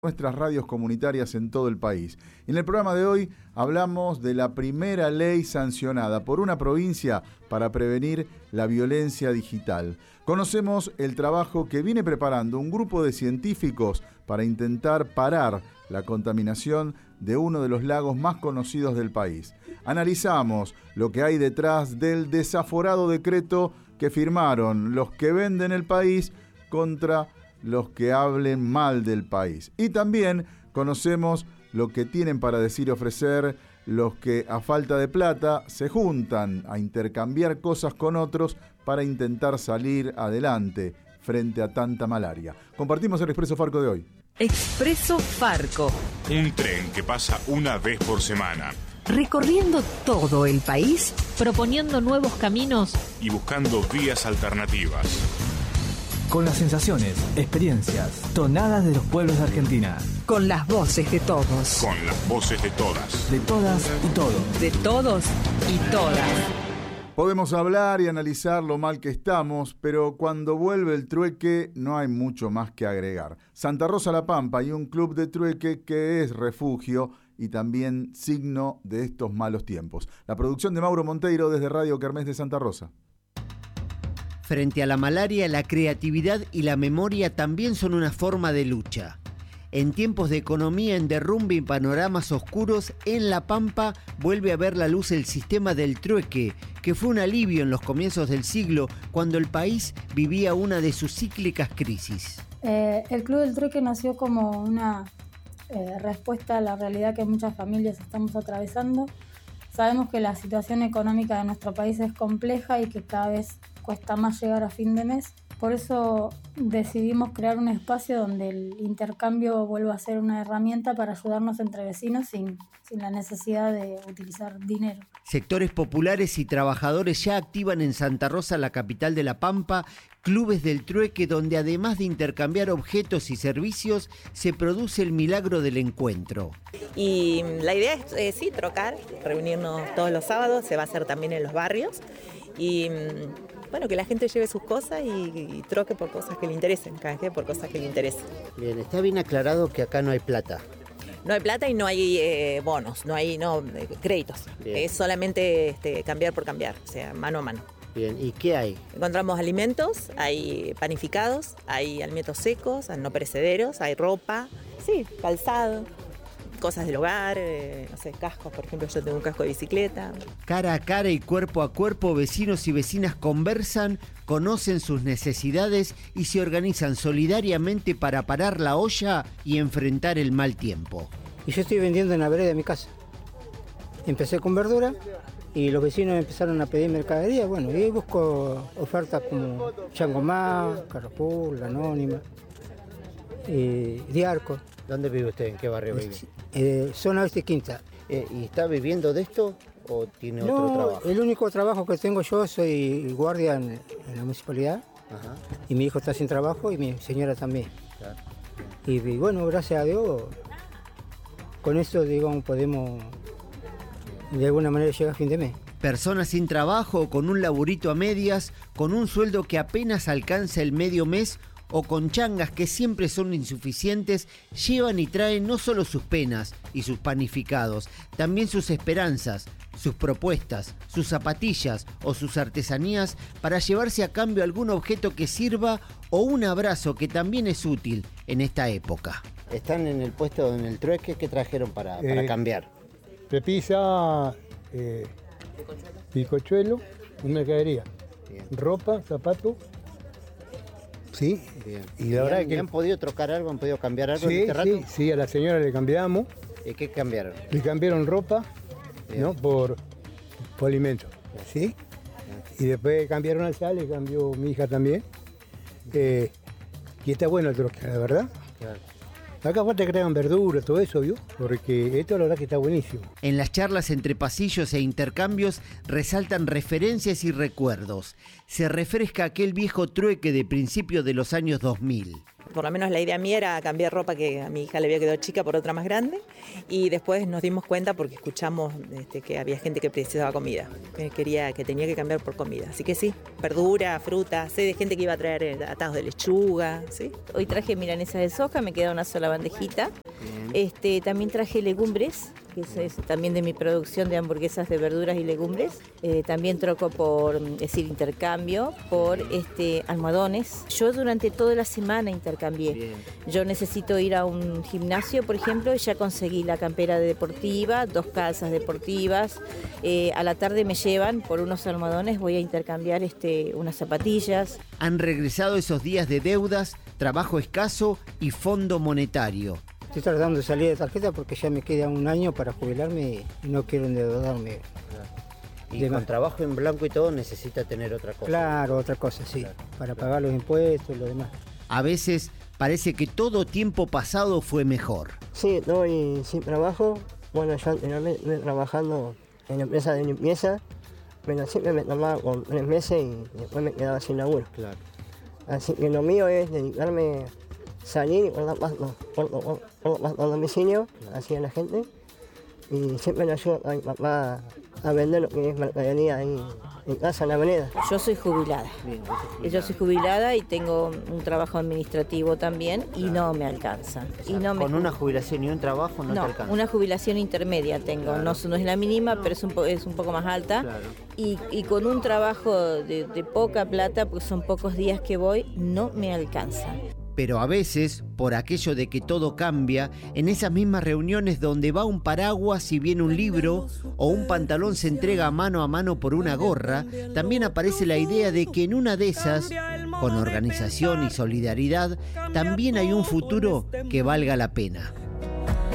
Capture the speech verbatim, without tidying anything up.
nuestras radios comunitarias en todo el país. En el programa de hoy hablamos de la primera ley sancionada por una provincia para prevenir la violencia digital. Conocemos el trabajo que viene preparando un grupo de científicos para intentar parar la contaminación de uno de los lagos más conocidos del país. Analizamos lo que hay detrás del desaforado decreto que firmaron los que venden el país contra los que hablen mal del país. Y también conocemos lo que tienen para decir y ofrecer los que a falta de plata se juntan a intercambiar cosas con otros para intentar salir adelante frente a tanta malaria. Compartimos el Expreso Farco de hoy. Expreso Farco. Un tren que pasa una vez por semana. Recorriendo todo el país, proponiendo nuevos caminos y buscando vías alternativas. Con las sensaciones, experiencias, tonadas de los pueblos de Argentina. Con las voces de todos. Con las voces de todas. De todas y todos. De todos y todas. Podemos hablar y analizar lo mal que estamos, pero cuando vuelve el trueque no hay mucho más que agregar. Santa Rosa La Pampa hay un club de trueque que es refugio y también signo de estos malos tiempos. La producción de Mauro Monteiro desde Radio Kermés de Santa Rosa. Frente a la malaria, la creatividad y la memoria también son una forma de lucha. En tiempos de economía en derrumbe y panoramas oscuros, en La Pampa vuelve a ver la luz el sistema del trueque, que fue un alivio en los comienzos del siglo, cuando el país vivía una de sus cíclicas crisis. Eh, el Club del Trueque nació como una eh, respuesta a la realidad que muchas familias estamos atravesando. Sabemos que la situación económica de nuestro país es compleja y que cada vez cuesta más llegar a fin de mes. Por eso decidimos crear un espacio donde el intercambio vuelva a ser una herramienta para ayudarnos entre vecinos sin, sin la necesidad de utilizar dinero. Sectores populares y trabajadores ya activan en Santa Rosa, la capital de La Pampa, clubes del trueque donde además de intercambiar objetos y servicios, se produce el milagro del encuentro. Y la idea es, eh, sí, trocar, reunirnos todos los sábados, se va a hacer también en los barrios. Y bueno, que la gente lleve sus cosas y, y troque por cosas que le interesen, cada vez por cosas que le interesen. Bien, está bien aclarado que acá no hay plata. No hay plata y no hay eh, bonos, no hay no, eh, créditos. Bien. Es solamente este, cambiar por cambiar, o sea, mano a mano. Bien, ¿y qué hay? Encontramos alimentos, hay panificados, hay alimentos secos, no perecederos, hay ropa, sí, calzado, cosas del hogar, eh, no sé, cascos, por ejemplo, yo tengo un casco de bicicleta. Cara a cara y cuerpo a cuerpo, vecinos y vecinas conversan, conocen sus necesidades y se organizan solidariamente para parar la olla y enfrentar el mal tiempo. Y yo estoy vendiendo en la vereda de mi casa. Empecé con verdura y los vecinos empezaron a pedir mercadería. Bueno, y busco ofertas como Changomá, Carrefour, La Anónima, eh, Diarco. ¿Dónde vive usted? ¿En qué barrio vive? Eh, zona Oeste Quinta. Eh, ¿Y está viviendo de esto o tiene no, otro trabajo? El único trabajo que tengo yo, soy guardia en, en la municipalidad. Ajá. Y mi hijo está sin trabajo y mi señora también. Claro. Y, y bueno, gracias a Dios, con eso, digamos, podemos de alguna manera llegar a fin de mes. Personas sin trabajo, con un laburito a medias, con un sueldo que apenas alcanza el medio mes o con changas que siempre son insuficientes, llevan y traen no solo sus penas y sus panificados, también sus esperanzas, sus propuestas, sus zapatillas o sus artesanías para llevarse a cambio algún objeto que sirva o un abrazo que también es útil en esta época. Están en el puesto, en el trueque, ¿qué trajeron para, para eh, cambiar? Repisa, eh, bizcochuelo y mercadería. Bien. Ropa, zapatos. Sí, bien. Y la verdad que han podido trocar algo, han podido cambiar algo sí, en este rato. Sí, sí, a la señora le cambiamos. ¿Y qué cambiaron? Le cambiaron ropa, bien, ¿no? Por, por alimentos, ¿sí? Bien. Y después cambiaron al sal, le cambió mi hija también. Eh, y está bueno el troque, la verdad. Claro. Acá falta que traigan verduras, todo eso, ¿vio? Porque esto la verdad que está buenísimo. En las charlas entre pasillos e intercambios resaltan referencias y recuerdos. Se refresca aquel viejo trueque de principios de los años dos mil. por lo menos la idea mía era cambiar ropa que a mi hija le había quedado chica por otra más grande, y después nos dimos cuenta porque escuchamos este, que había gente que precisaba comida, que quería, que tenía que cambiar por comida. Así que sí, verdura, fruta, sé de gente que iba a traer atados de lechuga, ¿sí? Hoy traje milanesa de soja, me queda una sola bandejita. Este, también traje legumbres, que es, es también de mi producción de hamburguesas de verduras y legumbres. Eh, también troco por, es decir, intercambio por este, almohadones. Yo durante toda la semana intercambié. Bien. Yo necesito ir a un gimnasio, por ejemplo, y ya conseguí la campera deportiva, dos calzas deportivas. Eh, a la tarde me llevan por unos almohadones, voy a intercambiar este, unas zapatillas. Han regresado esos días de deudas, trabajo escaso y fondo monetario. Estoy tratando de salir de tarjeta porque ya me queda un año para jubilarme y no quiero endeudarme. Y de con más. Trabajo en blanco y todo necesita tener otra cosa. Claro, otra cosa, sí. Claro, para claro. pagar los impuestos y lo demás. A veces parece que todo tiempo pasado fue mejor. Sí, estoy sin trabajo. Bueno, yo anteriormente trabajando en la empresa de limpieza, pero siempre me tomaba con tres meses y después me quedaba sin laburo. Claro. Así que lo mío es dedicarme... salir y guardar pasto por domicilio, así a la gente, y siempre le ayudo a mi papá a vender lo que es mercadería ahí en casa, en la avenida. Yo soy jubilada. Bien, jubilada. Yo soy jubilada y tengo un trabajo administrativo también y claro. no me alcanza. O sea, y no con me... una jubilación y un trabajo no, no te alcanza. Una jubilación intermedia tengo, claro. no, no es la mínima, pero es un, po es un poco más alta. Claro. Y, y con un trabajo de, de poca plata, porque son pocos días que voy, no me alcanza. Pero a veces, por aquello de que todo cambia, en esas mismas reuniones donde va un paraguas y viene un libro, o un pantalón se entrega mano a mano por una gorra, también aparece la idea de que en una de esas, con organización y solidaridad, también hay un futuro que valga la pena.